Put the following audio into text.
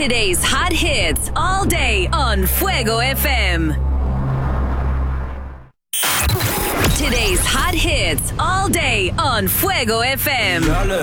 Today's hot hits all day on Fuego FM. Today's hot hits all day on Fuego FM. Dale,